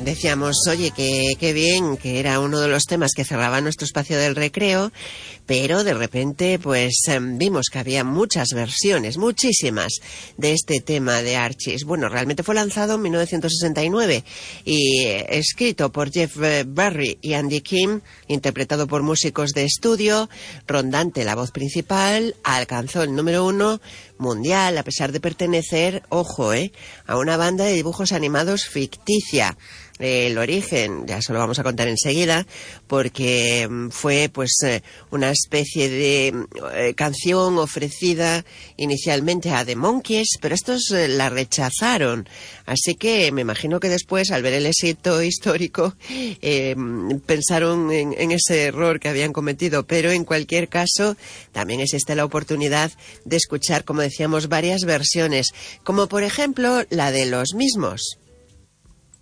decíamos, oye, qué bien, que era uno de los temas que cerraba nuestro espacio del recreo, pero de repente pues vimos que había muchas versiones, muchísimas, de este tema de Archies. Bueno, realmente fue lanzado en 1969 y escrito por Jeff Barry y Andy Kim, interpretado por músicos de estudio. Ron Dante, la voz principal, alcanzó el número 1 mundial a pesar de pertenecer, ojo, a una banda de dibujos animados ficticia. El origen ya se lo vamos a contar enseguida, porque fue pues una especie de canción ofrecida inicialmente a The Monkees, pero estos la rechazaron, así que me imagino que después, al ver el éxito histórico, pensaron en ese error que habían cometido. Pero en cualquier caso también existe la oportunidad de escuchar, como decíamos, varias versiones, como por ejemplo la de los mismos.